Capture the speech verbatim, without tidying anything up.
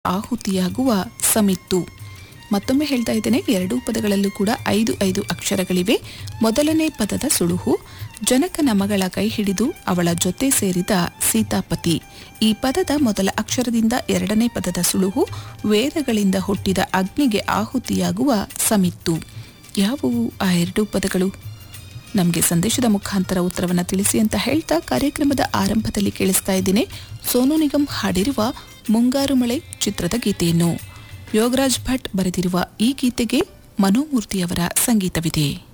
ಆಹುತಿಯಾಗುವ ಸಮಿತ್ತು. ಮತ್ತೊಮ್ಮೆ ಹೇಳ್ತಾ ಇದ್ದೇನೆ, ಎರಡೂ ಪದಗಳಲ್ಲೂ ಕೂಡ ಐದು ಐದು ಅಕ್ಷರಗಳಿವೆ. ಮೊದಲನೇ ಪದದ ಸುಳುಹು: ಜನಕನ ಮಗಳ ಕೈ ಹಿಡಿದು ಅವಳ ಜೊತೆ ಸೇರಿದ ಸೀತಾಪತಿ. ಈ ಪದದ ಮೊದಲ ಅಕ್ಷರದಿಂದ ಎರಡನೇ ಪದದ ಸುಳುಹು: ವೇದಗಳಿಂದ ಹುಟ್ಟಿದ ಅಗ್ನಿಗೆ ಆಹುತಿಯಾಗುವ ಸಮಿತ್ತು. ಯಾವುವು ಆ ಎರಡೂ ಪದಗಳು? ನಮಗೆ ಸಂದೇಶದ ಮುಖಾಂತರ ಉತ್ತರವನ್ನು ತಿಳಿಸಿ ಅಂತ ಹೇಳ್ತಾ ಕಾರ್ಯಕ್ರಮದ ಆರಂಭದಲ್ಲಿ ಕೇಳಿಸ್ತಾ ಇದ್ದೀನಿ ಸೋನು ನಿಗಮ್ ಹಾಡಿರುವ ಮುಂಗಾರು ಮಳೆ ಚಿತ್ರದ ಗೀತೆಯನ್ನು. ಯೋಗರಾಜ್ ಭಟ್ ಬರೆದಿರುವ ಈ ಗೀತೆಗೆ ಮನೋಮೂರ್ತಿಯವರ ಸಂಗೀತವಿದೆ.